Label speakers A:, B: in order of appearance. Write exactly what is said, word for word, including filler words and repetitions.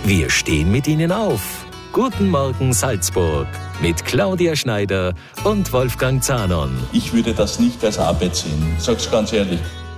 A: Wir stehen mit Ihnen auf. Guten Morgen Salzburg mit Claudia Schneider und Wolfgang Zahnon.
B: Ich würde das nicht als Arbeit sehen, sag's ganz ehrlich.